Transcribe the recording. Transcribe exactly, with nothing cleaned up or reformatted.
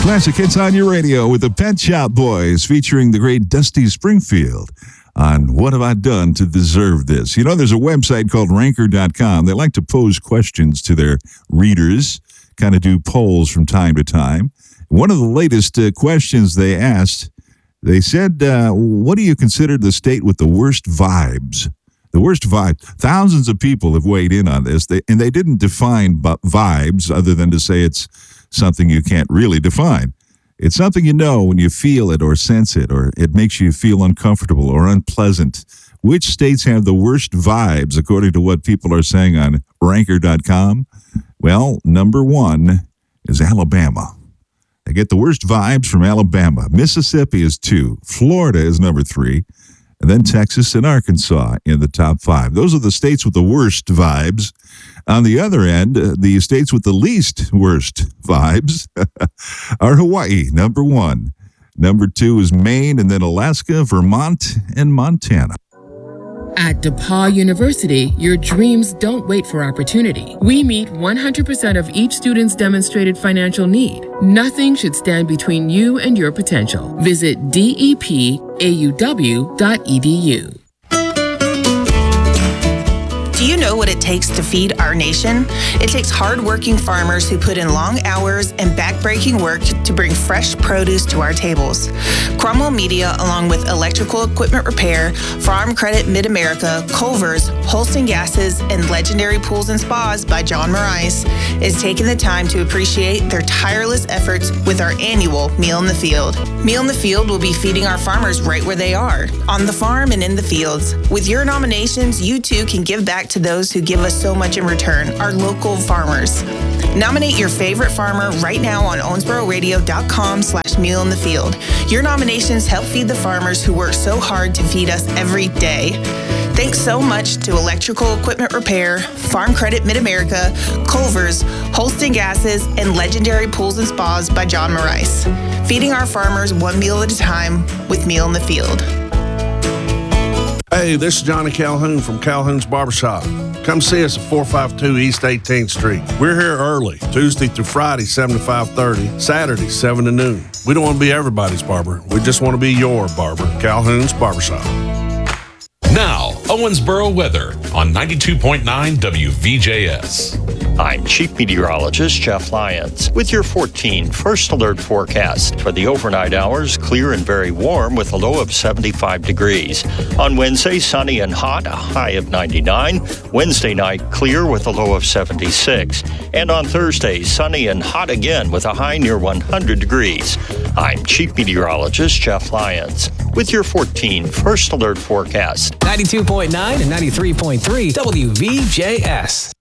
Classic hits on your radio with the Pet Shop Boys featuring the great Dusty Springfield on What Have I Done to Deserve This? You know, there's a website called ranker dot com. They like to pose questions to their readers, kind of do polls from time to time. One of the latest uh, questions they asked, they said, uh, what do you consider the state with the worst vibes? The worst vibe. Thousands of people have weighed in on this, they, and they didn't define bu- vibes other than to say it's something you can't really define. It's something you know when you feel it or sense it, or it makes you feel uncomfortable or unpleasant. Which states have the worst vibes, according to what people are saying on ranker dot com? Well, number one is Alabama. They get the worst vibes from Alabama. Mississippi is two. Florida is number three. And then Texas and Arkansas in the top five. Those are the states with the worst vibes. On the other end, uh, the states with the least worst vibes are Hawaii, number one. Number two is Maine, and then Alaska, Vermont, and Montana. At DePauw University, your dreams don't wait for opportunity. We meet one hundred percent of each student's demonstrated financial need. Nothing should stand between you and your potential. Visit D E P A U W dot E D U. Do you know what it takes to feed our nation? It takes hard-working farmers who put in long hours and back-breaking work to bring fresh produce to our tables. Cromwell Media, along with Electrical Equipment Repair, Farm Credit Mid-America, Culver's, Holston Gases, and Legendary Pools and Spas by John Morais, is taking the time to appreciate their tireless efforts with our annual Meal in the Field. Meal in the Field will be feeding our farmers right where they are, on the farm and in the fields. With your nominations, you too can give back to those who give us so much in return, our local farmers. Nominate your favorite farmer right now on owensboro radio dot com slash meal in the field. Your nominations help feed the farmers who work so hard to feed us every day. Thanks so much to Electrical Equipment Repair, Farm Credit Mid-America, Culver's, Holston Gases, and Legendary Pools and Spas by John Morais. Feeding our farmers one meal at a time with Meal in the Field. Hey, this is Johnny Calhoun from Calhoun's Barbershop. Come see us at four five two East eighteenth Street. We're here early, Tuesday through Friday, seven to five thirty, Saturday, seven to noon. We don't want to be everybody's barber. We just want to be your barber. Calhoun's Barbershop. Now, Owensboro weather on ninety-two point nine W V J S. I'm Chief Meteorologist Jeff Lyons with your fourteen First Alert forecast. For the overnight hours, clear and very warm with a low of seventy-five degrees. On Wednesday, sunny and hot, a high of ninety-nine. Wednesday night, clear with a low of seventy-six. And on Thursday, sunny and hot again with a high near one hundred degrees. I'm Chief Meteorologist Jeff Lyons with your fourteen First Alert forecast. ninety-two point nine and ninety-three point three W V J S.